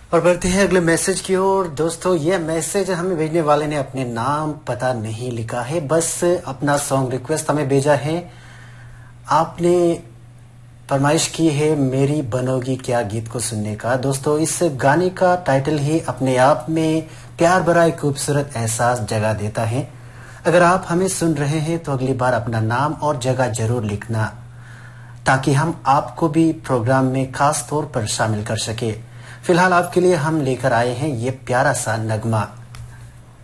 और बढ़ते हैं अगले मैसेज की ओर। दोस्तों, ये मैसेज हमें भेजने वाले ने अपने नाम पता नहीं लिखा है, बस अपना सॉन्ग रिक्वेस्ट हमें भेजा है। आपने फरमाइश की है मेरी बनोगी क्या गीत को सुनने का। दोस्तों, इस गाने का टाइटल ही अपने आप में प्यार भरा एक खूबसूरत एहसास जगा देता है। अगर आप हमें सुन रहे हैं तो अगली बार अपना नाम और जगह जरूर लिखना, ताकि हम आपको भी प्रोग्राम में खास तौर पर शामिल कर सके। फिलहाल आपके लिए हम लेकर आए हैं ये प्यारा सा नगमा।